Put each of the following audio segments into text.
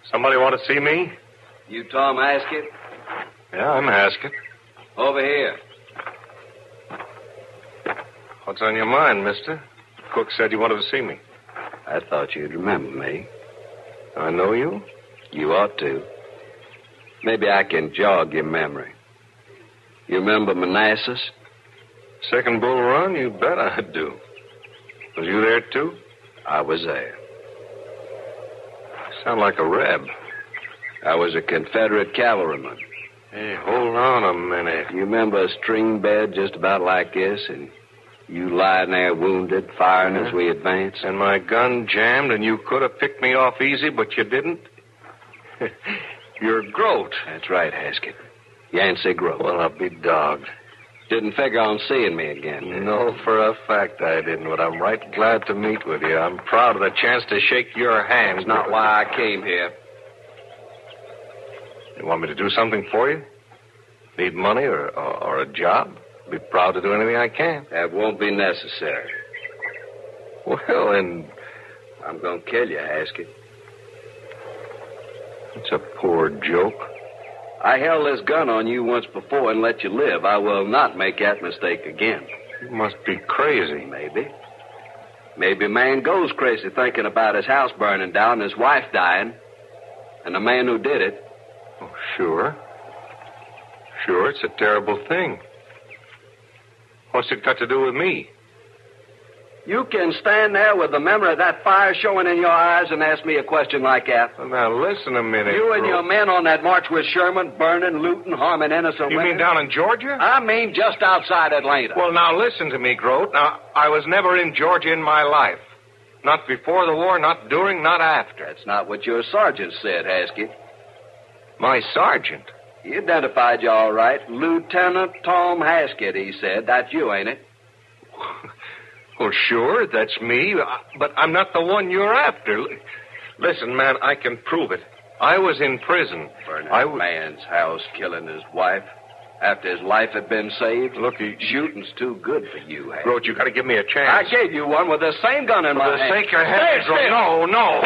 Somebody want to see me? You Tom Haskett? Yeah, I'm Haskett. Over here. What's on your mind, mister? Cook said you wanted to see me. I thought you'd remember me. I know you? You ought to. Maybe I can jog your memory. You remember Manassas? Second Bull Run? You bet I do. Was you there, too? I was there. Sound like a Reb. I was a Confederate cavalryman. Hey, hold on a minute. You remember a string bed just about like this, and you lying there wounded, firing as we advanced? And my gun jammed, and you could have picked me off easy, but you didn't? You're Grote. That's right, Haskett. Yancey Grote. Well, I'll be dogged. Didn't figure on seeing me again, did you? No, for a fact I didn't, but I'm right glad to meet with you. I'm proud of the chance to shake your hand. That's not why I came here. You want me to do something for you? Need money or a job? Be proud to do anything I can. That won't be necessary. Well, then... I'm going to kill you, Haskett. It's a poor joke. I held this gun on you once before and let you live. I will not make that mistake again. You must be crazy. Maybe. Maybe a man goes crazy thinking about his house burning down and his wife dying. And the man who did it. Oh, sure. Sure, it's a terrible thing. What's it got to do with me? You can stand there with the memory of that fire showing in your eyes and ask me a question like that. Well, now, listen a minute. You and your men on that march with Sherman, burning, looting, harming innocent women. You mean down in Georgia? I mean just outside Atlanta. Well, now, listen to me, Grote. Now, I was never in Georgia in my life. Not before the war, not during, not after. That's not what your sergeant said, Haskett. My sergeant? He identified you all right. Lieutenant Tom Haskett, he said. That's you, ain't it? Well, sure, that's me, but I'm not the one you're after. Listen, man, I can prove it. I was in prison. Burning a man's house, killing his wife. After his life had been saved. Look, shooting's too good for you, Haskett. Grote, you got to give me a chance. I gave you one with the same gun in my hand. For the sake of heaven, Grote. No.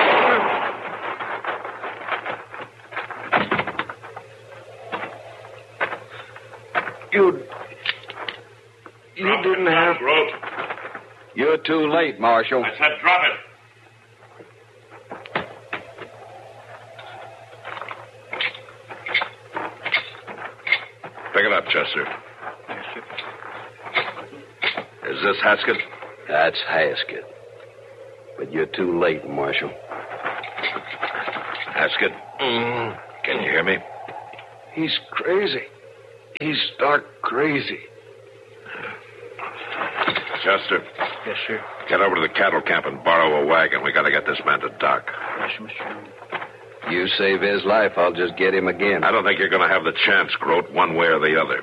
You didn't have... Grote. You're too late, Marshal. I said drop it. Pick it up, Chester. Is this Haskett? That's Haskett. But you're too late, Marshal. Haskett? Can you hear me? He's crazy. He's stark crazy. Chester. Yes, sir. Get over to the cattle camp and borrow a wagon. We got to get this man to dock. Yes, Mr. You save his life, I'll just get him again. I don't think you're going to have the chance, Grote, one way or the other.